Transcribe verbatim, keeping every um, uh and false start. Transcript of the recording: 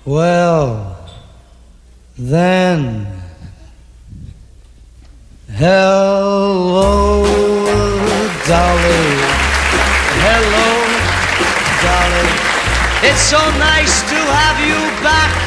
Well, then, hello, Dolly. Hello, Dolly. It's so nice to have you back